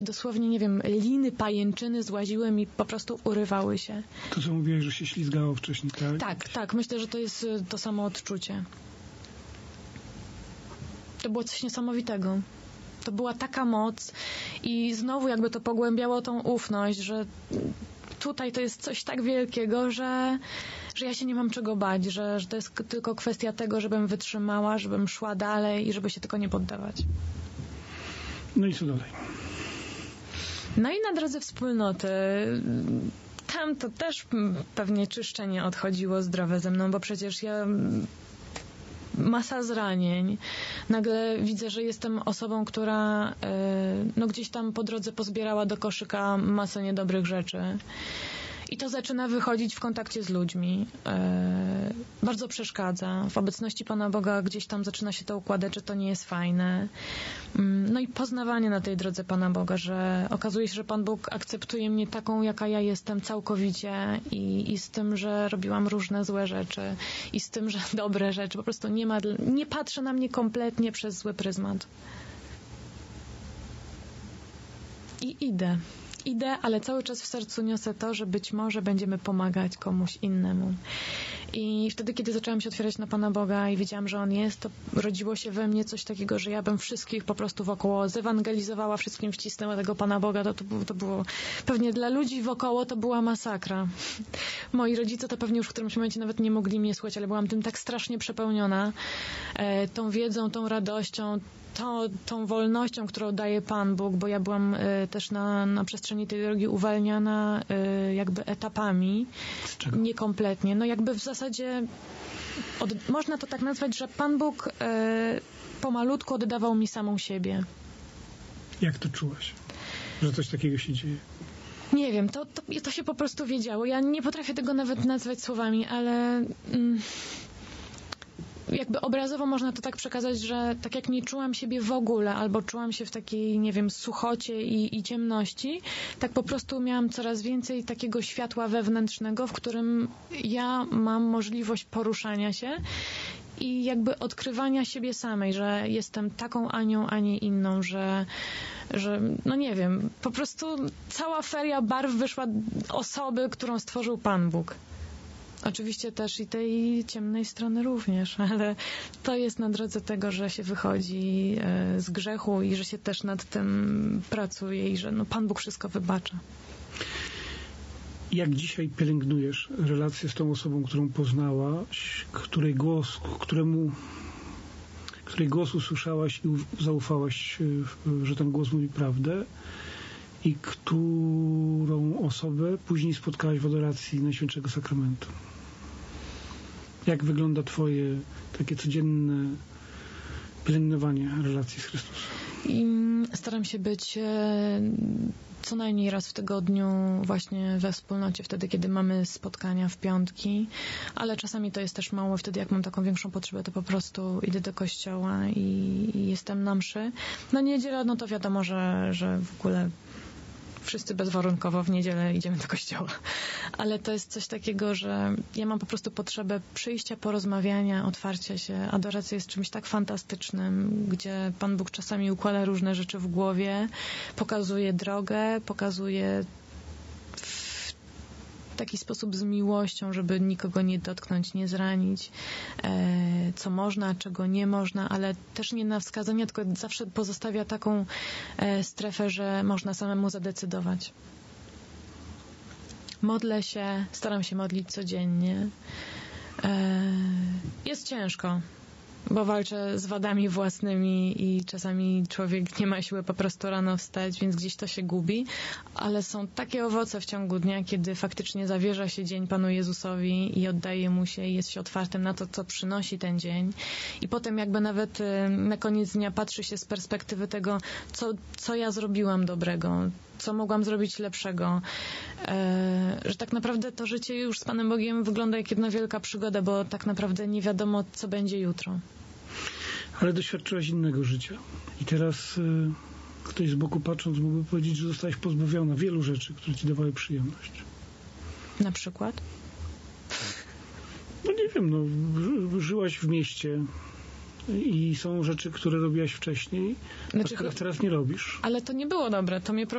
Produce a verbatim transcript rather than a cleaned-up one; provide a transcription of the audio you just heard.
Dosłownie, nie wiem, liny, pajęczyny złaziły mi, po prostu urywały się. To, co mówiłeś, że się ślizgało wcześniej, tak? Tak, tak. Myślę, że to jest to samo odczucie. To było coś niesamowitego. To była taka moc i znowu jakby to pogłębiało tą ufność, że tutaj to jest coś tak wielkiego, że, że ja się nie mam czego bać, że, że to jest tylko kwestia tego, żebym wytrzymała, żebym szła dalej i żeby się tylko nie poddawać. No i co dalej? No i na drodze wspólnoty tam to też pewnie czyszczenie odchodziło zdrowe ze mną, bo przecież ja masa zranień. Nagle widzę, że jestem osobą, która no gdzieś tam po drodze pozbierała do koszyka masę niedobrych rzeczy. I to zaczyna wychodzić w kontakcie z ludźmi. E, bardzo przeszkadza. W obecności Pana Boga gdzieś tam zaczyna się to układać, że to nie jest fajne. No i poznawanie na tej drodze Pana Boga, że okazuje się, że Pan Bóg akceptuje mnie taką, jaka ja jestem całkowicie i, i z tym, że robiłam różne złe rzeczy i z tym, że dobre rzeczy. Po prostu nie ma, nie patrzy na mnie kompletnie przez zły pryzmat. I idę. Idę, ale cały czas w sercu niosę to, że być może będziemy pomagać komuś innemu. I wtedy, kiedy zaczęłam się otwierać na Pana Boga i wiedziałam, że On jest, to rodziło się we mnie coś takiego, że ja bym wszystkich po prostu wokoło zewangelizowała, wszystkim wcisnęła tego Pana Boga. To, to, było, to było pewnie dla ludzi wokoło to była masakra. Moi rodzice to pewnie już w którymś momencie nawet nie mogli mnie słuchać, ale byłam tym tak strasznie przepełniona. E, tą wiedzą, tą radością, to, tą wolnością, którą daje Pan Bóg, bo ja byłam y, też na, na przestrzeni tej drogi uwalniana y, jakby etapami. Z czego? Niekompletnie. No jakby w zasadzie od, można to tak nazwać, że Pan Bóg y, pomalutku oddawał mi samą siebie. Jak to czułaś? Że coś takiego się dzieje? Nie wiem, to, to, to się po prostu wiedziało. Ja nie potrafię tego nawet nazwać słowami, ale... Mm, jakby obrazowo można to tak przekazać, że tak jak nie czułam siebie w ogóle, albo czułam się w takiej, nie wiem, suchocie i, i ciemności, tak po prostu miałam coraz więcej takiego światła wewnętrznego, w którym ja mam możliwość poruszania się i jakby odkrywania siebie samej, że jestem taką Anią, a nie inną, że, że no nie wiem, po prostu cała feria barw wyszła osoby, którą stworzył Pan Bóg. Oczywiście też i tej ciemnej strony również, ale to jest na drodze tego, że się wychodzi z grzechu i że się też nad tym pracuje i że no, Pan Bóg wszystko wybacza. Jak dzisiaj pielęgnujesz relację z tą osobą, którą poznałaś, której głos, któremu, której głos usłyszałaś i zaufałaś, że ten głos mówi prawdę, i którą osobę później spotkałaś w adoracji Najświętszego Sakramentu? Jak wygląda twoje takie codzienne pielęgnowanie relacji z Chrystusem? I staram się być co najmniej raz w tygodniu właśnie we wspólnocie, wtedy, kiedy mamy spotkania w piątki, ale czasami to jest też mało. Wtedy, jak mam taką większą potrzebę, to po prostu idę do kościoła i, i jestem na mszy. Na niedzielę, no to wiadomo, że, że w ogóle wszyscy bezwarunkowo w niedzielę idziemy do kościoła. Ale to jest coś takiego, że ja mam po prostu potrzebę przyjścia, porozmawiania, otwarcia się. Adoracja jest czymś tak fantastycznym, gdzie Pan Bóg czasami układa różne rzeczy w głowie, pokazuje drogę, pokazuje w taki sposób z miłością, żeby nikogo nie dotknąć, nie zranić, e, co można, czego nie można, ale też nie na wskazania, tylko zawsze pozostawia taką e, strefę, że można samemu zadecydować. Modlę się, staram się modlić codziennie. E, jest ciężko, bo walczę z wadami własnymi i czasami człowiek nie ma siły po prostu rano wstać, więc gdzieś to się gubi, ale są takie owoce w ciągu dnia, kiedy faktycznie zawierza się dzień Panu Jezusowi i oddaje Mu się i jest się otwartym na to, co przynosi ten dzień. I potem jakby nawet na koniec dnia patrzy się z perspektywy tego, co, co ja zrobiłam dobrego, co mogłam zrobić lepszego. E, że tak naprawdę to życie już z Panem Bogiem wygląda jak jedna wielka przygoda, bo tak naprawdę nie wiadomo, co będzie jutro. Ale doświadczyłaś innego życia. I teraz y, ktoś z boku patrząc mógłby powiedzieć, że zostałaś pozbawiona wielu rzeczy, które ci dawały przyjemność. Na przykład? No nie wiem, no ży, żyłaś w mieście I są rzeczy, które robiłaś wcześniej, Znaczy, a których teraz nie robisz. ale to nie było dobre. To mnie